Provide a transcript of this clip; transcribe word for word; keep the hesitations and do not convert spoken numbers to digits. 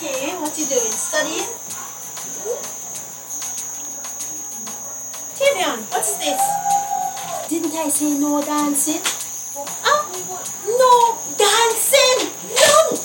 Okay, what you doing? Studying? Tavian, what's this? Didn't I say no dancing? Ah, no dancing! No!